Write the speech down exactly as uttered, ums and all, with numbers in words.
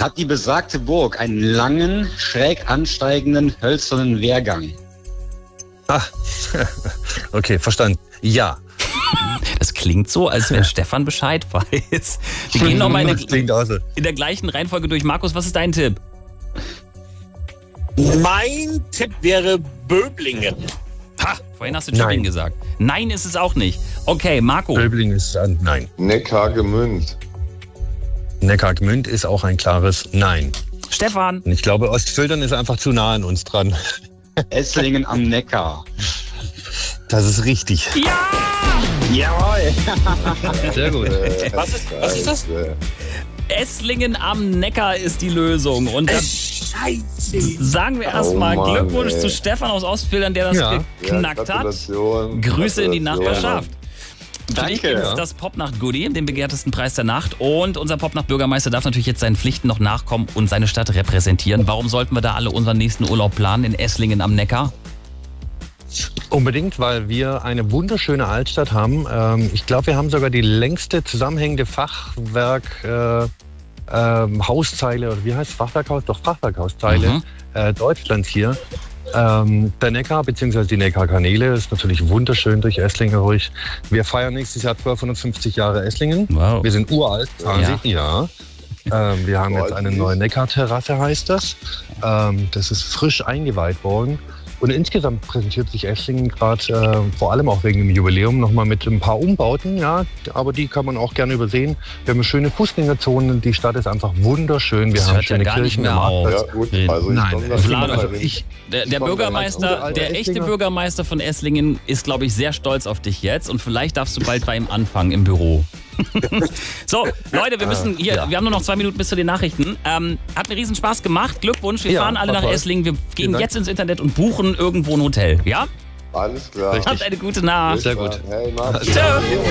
Hat die besagte Burg einen langen, schräg ansteigenden, hölzernen Wehrgang? Ah, okay, verstanden. Ja. Das klingt so, als wenn Stefan Bescheid weiß. Wir gehen nochmal in, der, in der gleichen Reihenfolge durch. Markus, was ist dein Tipp? Mein Tipp wäre Böblingen. Ha, vorhin hast du Tübingen gesagt. Nein, ist es auch nicht. Okay, Marco. Böblingen ist ein Nein. Neckargemünd. Neckargemünd ist auch ein klares Nein. Stefan. Und ich glaube, Ostfildern ist einfach zu nah an uns dran. Esslingen am Neckar. Das ist richtig. Ja! Jawohl! Sehr gut. Was ist, was ist das? Esslingen am Neckar ist die Lösung. Und dann Scheiße. sagen wir erstmal Oh Mann, Glückwunsch ey. zu Stefan aus Ostfildern, der das Ja. geknackt Ja, hat. Gratulation. Grüße in die Gratulation. Nachbarschaft. Für dich Danke. gibt es das Popnacht-Goodie, den begehrtesten Preis der Nacht. Und unser Popnacht-Bürgermeister darf natürlich jetzt seinen Pflichten noch nachkommen und seine Stadt repräsentieren. Warum sollten wir da alle unseren nächsten Urlaub planen in Esslingen am Neckar? Unbedingt, weil wir eine wunderschöne Altstadt haben. Ähm, ich glaube, wir haben sogar die längste zusammenhängende Fachwerk äh, ähm, Hauszeile, oder wie heißt es? Fachwerkhaus? Doch, Fachwerkhauszeile Mhm. äh, Deutschlands hier. Ähm, der Neckar bzw. die Neckarkanäle ist natürlich wunderschön durch Esslingen durch. Wir feiern nächstes Jahr zwölfhundertfünfzig Jahre Esslingen. Wow. Wir sind uralt, quasi. Ja. ja. Ähm, wir haben jetzt eine neue Neckarterrasse, heißt das. Ähm, das ist frisch eingeweiht worden. Und insgesamt präsentiert sich Esslingen gerade, äh, vor allem auch wegen dem Jubiläum, nochmal mit ein paar Umbauten. Ja, aber die kann man auch gerne übersehen. Wir haben schöne Fußgängerzonen. Die Stadt ist einfach wunderschön. Wir Das haben hört ja schöne gar nicht Kirchen. mehr am auf. Marktplatz. Ja, gut. Reden. Also ich Nein, komme also da- Vlado, also ich, Der, der Ich komme Bürgermeister, als alter der echte Esslinger. Bürgermeister von Esslingen ist, glaube ich, sehr stolz auf dich jetzt. Und vielleicht darfst du bald bei ihm anfangen im Büro. So, Leute, wir müssen hier, Ja. wir haben nur noch zwei Minuten bis zu den Nachrichten. Ähm, hat mir riesen Spaß gemacht. Glückwunsch, wir Ja, fahren alle war nach toll. Esslingen. Wir gehen Dank. jetzt ins Internet und buchen irgendwo ein Hotel. Ja? Alles klar. Richtig. Habt eine gute Nacht. Sehr gut. Hey, Martin. Tschö.